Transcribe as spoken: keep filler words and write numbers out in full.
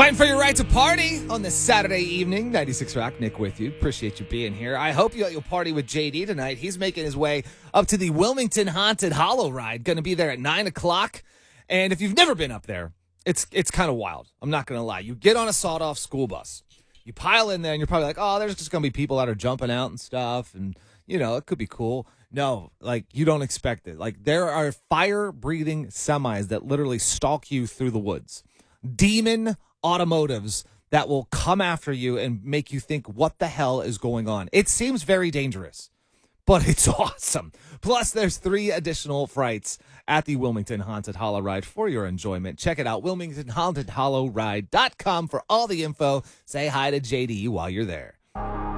Fighting for your right to party on this Saturday evening. ninety-six Rock, Nick with you. Appreciate you being here. I hope you, you'll party with J D tonight. He's making his way up to the Wilmington Haunted Hollow Ride. Going to be there at nine o'clock. And if you've never been up there, it's it's kind of wild. I'm not going to lie. You get on a sawed-off school bus. You pile in there, and you're probably like, oh, there's just going to be people that are jumping out and stuff. And, you know, it could be cool. No, like, you don't expect it. Like, there are fire-breathing semis that literally stalk you through the woods. Demon automotives that will come after you and make you think, what the hell is going on? It seems very dangerous, but it's awesome. Plus, there's three additional frights at the Wilmington Haunted Hollow Ride for your enjoyment. Check it out, wilmington haunted hollow ride dot com for all the info. Say hi to J D while you're there.